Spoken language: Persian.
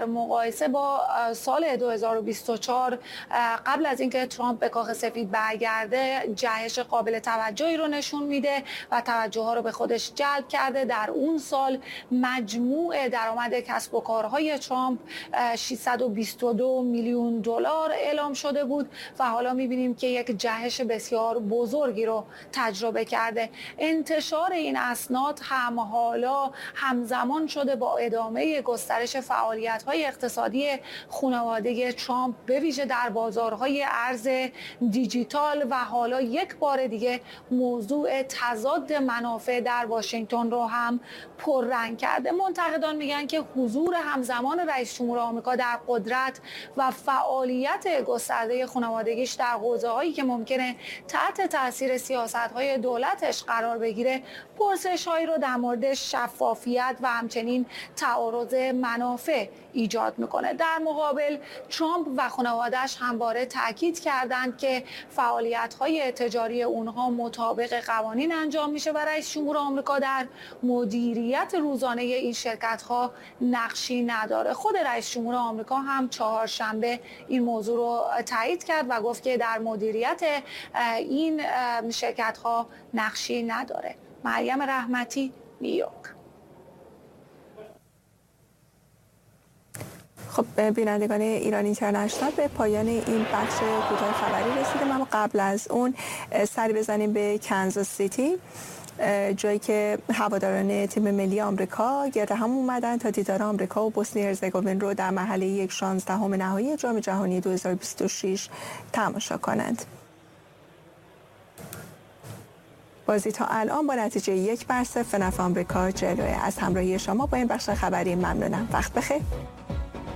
در مقایسه با سال 2024 قبل از اینکه ترامپ به کاخ سفید برگرده جهش قابل توجهی رو نشون میده و توجه ها رو به خودش جلب کرده. در اون سال مجموع درآمد کسب و کارهای ترامپ 622 میلیون دلار اعلام شده بود و حالا میبینیم که یک جهش بسیار بزرگی رو تجربه کرده. انتشار این اسناد هم حالا همزمان شده با ادامه گسترش فعالیت‌های اقتصادی خانواده ترامپ به ویژه در بازارهای ارز دیجیتال و حالا یک بار دیگه موضوع تضاد منافع در واشنگتن رو هم پررنگ کرده. منتقدان میگن که حضور همزمان رئیس جمهور آمریکا در قدرت و فعالیت گسترده خانوادگیش در حوزه‌هایی که ممکنه تحت تاثیر سیاست‌های دولتش قرار بگیره پرسش‌هایی رو در مورد شفافیت و همچنین تعارض منافع ایجاد میکنه. در مقابل ترامپ و خانواده‌اش همواره تاکید کردند که فعالیت‌های تجاری اونها مطابق قوانین انجام میشه و رئیس جمهور آمریکا در مدیریت روزانه این شرکت‌ها نقشی نداره. خود رئیس جمهور آمریکا هم چهارشنبه این موضوع رو تایید کرد و گفت که در مدیریت این شرکت‌ها نقشی نداره. مریم رحمتی، نیویورک. خب بینندگان ایران اینترنشنال به پایان این بخش کوتاه خبری رسیدیم، اما قبل از اون سری بزنیم به کانزاس سیتی، جایی که هواداران تیم ملی آمریکا گرد هم اومدن تا دیدار آمریکا و بوسنی هرزگوین رو در مرحله 16 نهایی جام جهانی 2026 تماشا کنند. بازی تا الان با نتیجه 1-0 به نفع آمریکا جلوه. از همراهی شما با این بخش خبری ممنونم. وقت بخیر.